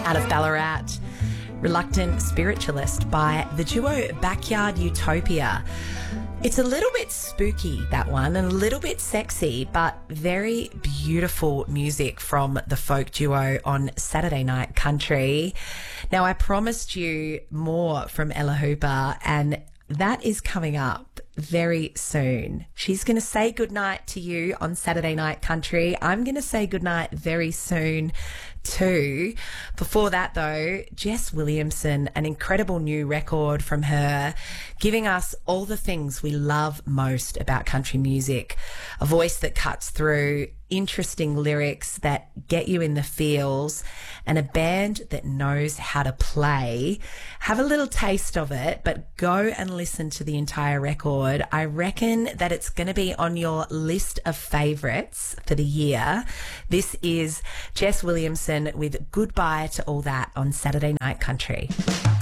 out of Ballarat. Reluctant Spiritualist by the duo Backyard Utopia. It's a little bit spooky, that one, and a little bit sexy, but very beautiful music from the folk duo on Saturday Night Country. Now, I promised you more from Ella Hooper, and that is coming up very soon. She's going to say goodnight to you on Saturday Night Country. I'm going to say goodnight very soon too. Before that though, Jess Williamson, an incredible new record from her, giving us all the things we love most about country music. A voice that cuts through, interesting lyrics that get you in the feels, and a band that knows how to play. Have a little taste of it, but go and listen to the entire record. I reckon that it's going to be on your list of favourites for the year. This is Jess Williamson with Goodbye to All That on Saturday Night Country.